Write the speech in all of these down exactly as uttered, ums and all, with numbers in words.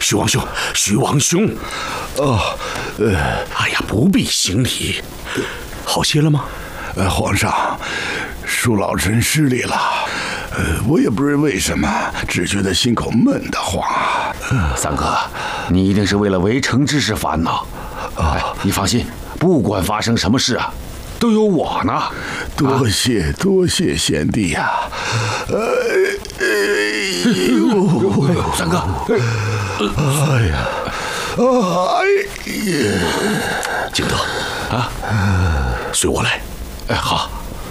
徐王兄，徐王兄， 哦，呃， 哎呀，不必行礼，好些了吗？ 呃，皇上，恕老臣失礼了。呃，我也不知为什么，只觉得心口闷得慌。 三哥，你一定是为了围城之事烦恼。哎，你放心，不管发生什么事啊，都有我呢。 多谢、啊、多谢贤弟呀、啊！哎呦， 三哥， 哎呀，哎呀， 景德啊，随我来。 哎，好。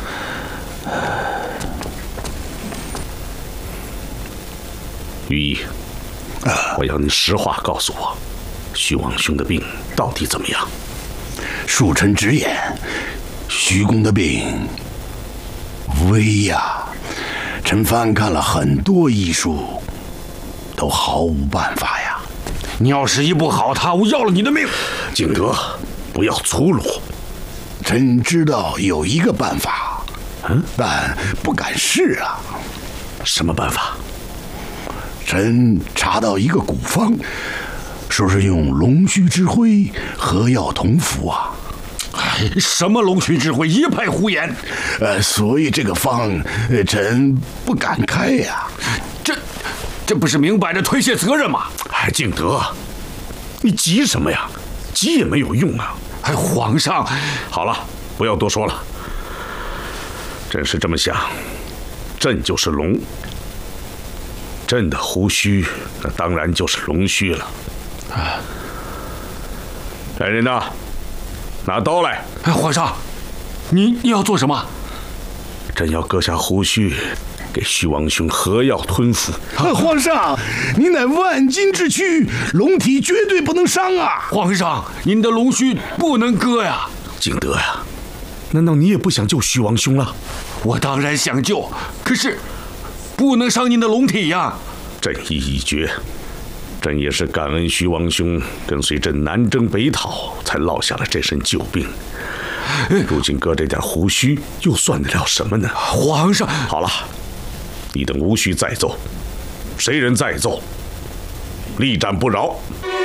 于毅，我要你实话告诉我，徐王兄的病到底怎么样？ 恕臣直言，徐公的病危呀！臣翻看了很多医书，都毫无办法呀。 你要是医不好他，我要了你的命！ 景德，不要粗鲁。 臣知道有一个办法，嗯，但不敢试啊。 什么办法？ 臣查到一个古方，说是用龙须之灰合药同服啊。 哎，什么龙须之灰，一派胡言！ 呃，所以这个方，呃，臣不敢开呀、啊。 这，这不是明摆着推卸责任吗？ 哎，敬德，你急什么呀？急也没有用啊！ 哎，皇上， 好了，不要多说了。朕是这么想，朕就是龙，朕的胡须，那当然就是龙须了。啊，来人呐！拿刀来！ 哎，皇上，你你要做什么？ 朕要割下胡须，给徐王兄合药吞服。 啊、皇上，你乃万金之躯，龙体绝对不能伤啊！ 皇上，您的龙须不能割呀！ 景德呀，难道你也不想救徐王兄了？ 我当然想救，可是不能伤您的龙体呀！ 朕意已决。朕也是感恩徐王兄跟随朕南征北讨，才落下了这身旧病。如今割这点胡须，又算得了什么呢？ 皇上， 好了，你等无需再奏，谁人再奏，力斩不饶。